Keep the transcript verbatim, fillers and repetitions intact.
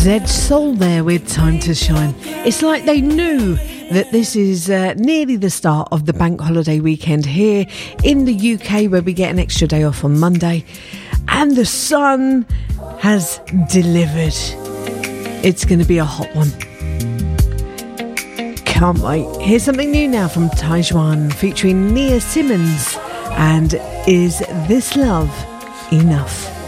Zed Soul there with Time to Shine. It's like they knew that this is uh, nearly the start of the bank holiday weekend here in the U K, where we get an extra day off on Monday, and the sun has delivered. It's going to be a hot one. Can't wait. Here's something new now from Taijuan featuring Nia Simmons, and Is This Love Enough?